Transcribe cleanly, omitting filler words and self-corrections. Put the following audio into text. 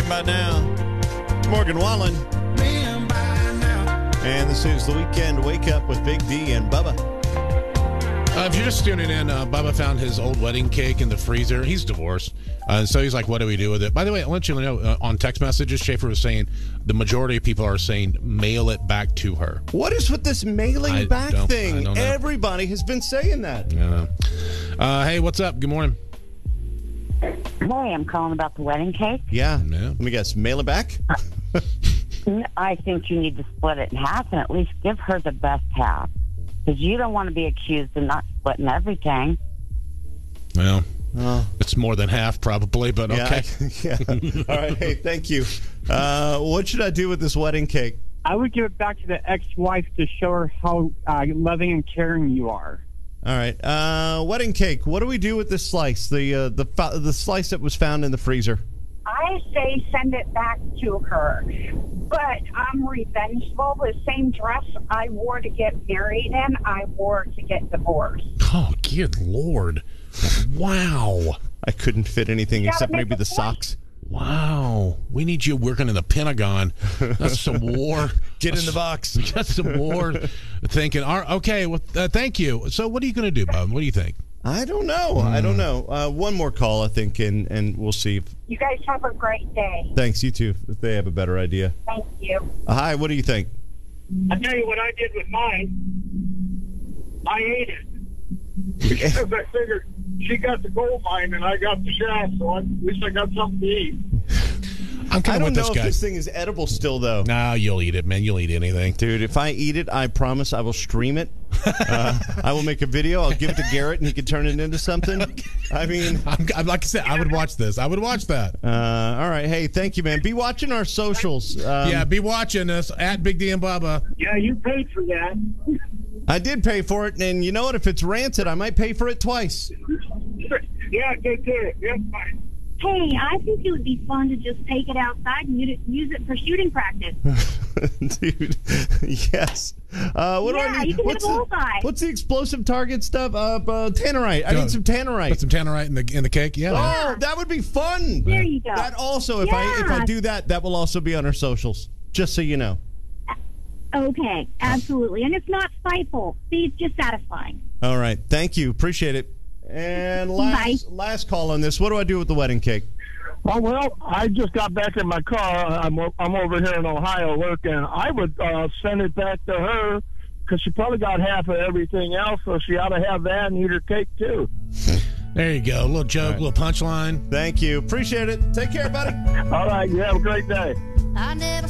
Man by Now. Morgan Wallen. And this is The Weekend Wake Up with Big D and Bubba. If you're just tuning in, Bubba found his old wedding cake in the freezer. He's divorced. So he's like, what do we do with it? By the way, I'll let you know, on text messages, Schaefer was saying the majority of people are saying mail it back to her. What is with this mailing back thing? I don't know. Everybody has been saying that. Hey, what's up? Good morning. Hey, I'm calling about the wedding cake. Yeah. Yeah. Let me guess. Mail it back? I think you need to split it in half and at least give her the best half. Because you don't want to be accused of not splitting everything. Well, it's more than half probably, but okay. Yeah. All right. Hey, thank you. What should I do with this wedding cake? I would give it back to the ex-wife to show her how loving and caring you are. All right. Wedding cake. What do we do with this slice? The slice that was found in the freezer. I say send it back to her. But I'm revengeful. The same dress I wore to get married in, I wore to get divorced. Oh, good Lord. Wow. I couldn't fit anything except maybe the point. socks. Wow. We need you working in the Pentagon. That's some war. Get in the box. That's some war thinking. Okay, well, thank you. So what are you going to do, Bob? What do you think? I don't know. I don't know. One more call, I think, and we'll see. You guys have a great day. Thanks, you too, if they have a better idea. Thank you. Hi, what do you think? I'll tell you what I did with mine. I ate it. Because I figured she got the gold mine and I got the shaft, so at least I got something to eat. I'm I kind of don't with know this if guy. this thing is edible still, though. No, you'll eat it, man. You'll eat anything. Dude, if I eat it, I promise I will stream it. I will make a video. I'll give it to Garrett, and he can turn it into something. I mean... I'm like I said, I would watch this. I would watch that. all right. Hey, thank you, man. Be watching our socials. Yeah, be watching us at Big D and Bubba. Yeah, you paid for that. I did pay for it, and you know what? If it's rancid, I might pay for it twice. Yeah, take care. Yeah, fine. Hey, I think it would be fun to just take it outside and use it for shooting practice. Dude, yes. What do I need? You can hit a bullseye. What's the explosive target stuff? Tannerite. I need some tannerite. Put some tannerite in the cake. Yeah. Oh, that would be fun. There you go. That also, if I do that, that will also be on our socials. Just so you know. Okay, absolutely. And it's not spiteful. See, it's just satisfying. All right. Thank you. Appreciate it. And last call on this. What do I do with the wedding cake? Oh, well, I just got back in my car. I'm over here in Ohio working. I would send it back to her because she probably got half of everything else, so she ought to have that and eat her cake, too. There you go. A little joke, a little punchline. Thank you. Appreciate it. Take care, buddy. All right. You have a great day. I never